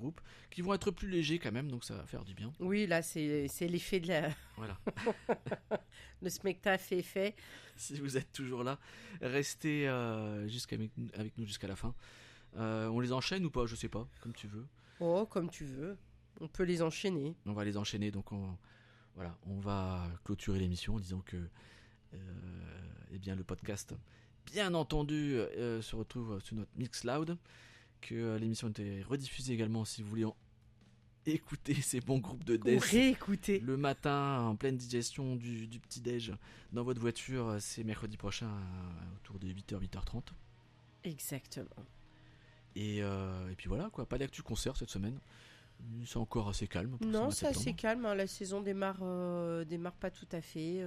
groupes qui vont être plus légers quand même, donc ça va faire du bien. Oui, là, c'est l'effet de la... Voilà. Le spectacle est fait. Si vous êtes toujours là, restez avec nous jusqu'à la fin. On les enchaîne ou pas? Je sais pas, comme tu veux. Oh, comme tu veux. On peut les enchaîner. On va les enchaîner, donc on va clôturer l'émission en disant que eh bien, le podcast, bien entendu, se retrouve sur notre Mixcloud, que l'émission était rediffusée également si vous voulez écouter ces bons groupes de Ou death réécouter. le matin en pleine digestion du petit-déj dans votre voiture. C'est mercredi prochain autour de 8h, 8h30. Exactement. Et puis voilà, quoi, pas d'actu concert cette semaine. C'est encore assez calme. pour ce Non, mois de c'est assez septembre. calme. Hein. La saison démarre pas tout à fait.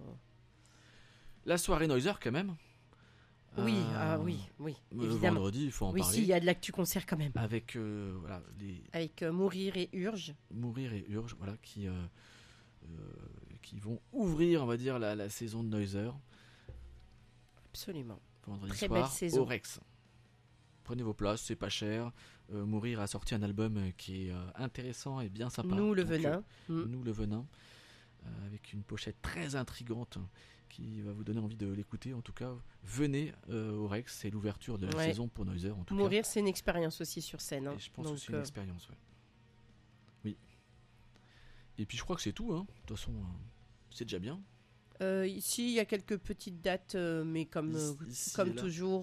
La soirée Noiser quand même. Oui, Le évidemment. vendredi, il faut en Oui, parler. si, il y a de l'actu concert quand même. Avec voilà, les Avec Mourir et Urge. Mourir et Urge, voilà, qui vont ouvrir, on va dire, la saison de Noiser. Absolument. Vendredi Très soir belle saison. au Rex. Prenez vos places, c'est pas cher. Mourir a sorti un album qui est intéressant et bien sympa. Nous le Donc, venin. Nous le venin. Avec une pochette très intrigante qui va vous donner envie de l'écouter. En tout cas, venez au Rex, c'est l'ouverture de la saison pour Noiser. En tout Mourir, c'est une expérience aussi sur scène. Hein. cas. Et je pense Donc, que c'est une expérience, ouais. Oui. Et puis je crois que c'est tout. Hein. De toute façon, c'est déjà bien. Ici, il y a quelques petites dates, mais comme Ici comme et là. toujours,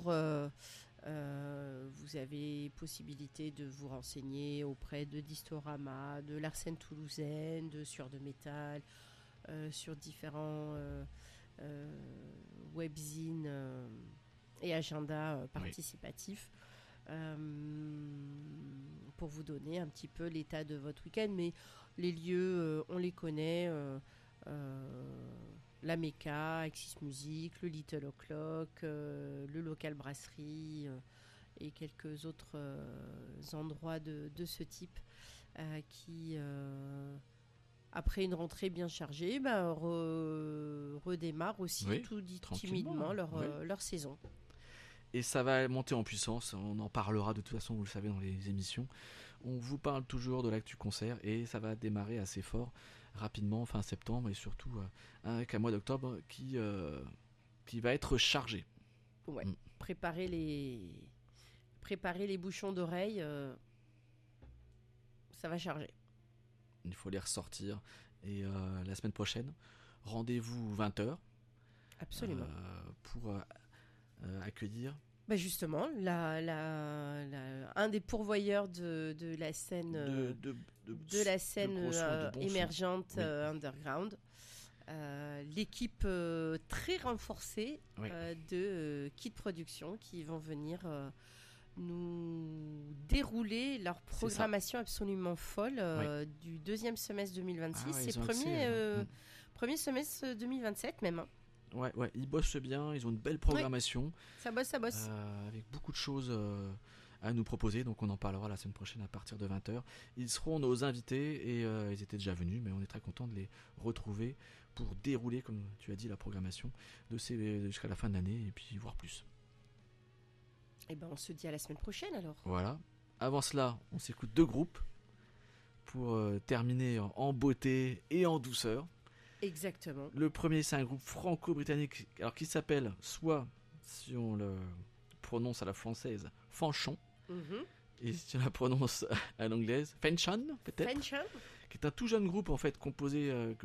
vous avez possibilité de vous renseigner auprès de Distorama, de l'Arsène Toulousaine, de Sueur de Métal, sur différents webzines et agendas participatifs. Pour vous donner un petit peu l'état de votre week-end, mais les lieux, on les connaît. La Mecca, Axis Music, le Little O'Clock, le Local Brasserie et quelques autres endroits de ce type qui, après une rentrée bien chargée, redémarrent aussi tout dit timidement leur saison. Et ça va monter en puissance, on en parlera de toute façon, vous le savez, dans les émissions. On vous parle toujours de l'actu concert et ça va démarrer assez fort, rapidement, fin septembre, et surtout avec un mois d'octobre qui va être chargé. Ouais. Préparez les bouchons d'oreilles, ça va charger. Il faut les ressortir. Et la semaine prochaine, rendez-vous 20h. Absolument. Pour accueillir. Justement, un des pourvoyeurs de la scène, de la scène émergente underground. L'équipe très renforcée de Kid Production qui vont venir nous dérouler leur programmation absolument folle du deuxième semestre 2026 et premier semestre 2027 même. Hein. Ouais, ils bossent bien, ils ont une belle programmation. Ça bosse. Avec beaucoup de choses à nous proposer, donc on en parlera la semaine prochaine à partir de 20h. Ils seront nos invités et ils étaient déjà venus, mais on est très content de les retrouver pour dérouler, comme tu as dit, la programmation jusqu'à la fin de l'année et puis voir plus. Et on se dit à la semaine prochaine alors. Voilà. Avant cela, on s'écoute 2 groupes pour terminer en beauté et en douceur. Exactement. Le premier, c'est un groupe franco-britannique, alors qui s'appelle, soit si on le prononce à la française, Fanchon, et si on la prononce à l'anglaise, Fanchon peut-être, qui est un tout jeune groupe en fait composé avec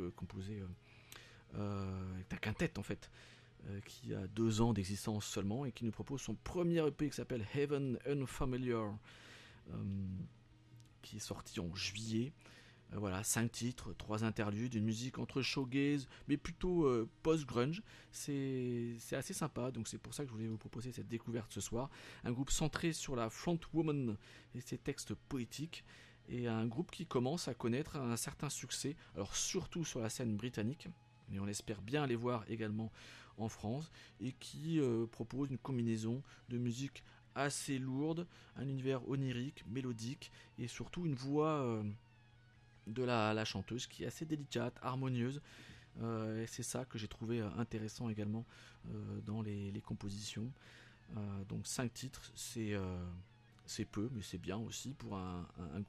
un quintet en fait, qui a 2 ans d'existence seulement et qui nous propose son premier EP qui s'appelle Heaven Unfamiliar, qui est sorti en juillet. Voilà, 5 titres, 3 interludes, une musique entre shoegaze, mais plutôt post-grunge. C'est assez sympa, donc c'est pour ça que je voulais vous proposer cette découverte ce soir. Un groupe centré sur la frontwoman et ses textes poétiques, et un groupe qui commence à connaître un certain succès, alors surtout sur la scène britannique, mais on espère bien les voir également en France, et qui propose une combinaison de musique assez lourde, un univers onirique, mélodique, et surtout une voix... de la chanteuse qui est assez délicate, harmonieuse, et c'est ça que j'ai trouvé intéressant également dans les compositions. Donc 5 titres, c'est peu, mais c'est bien aussi pour un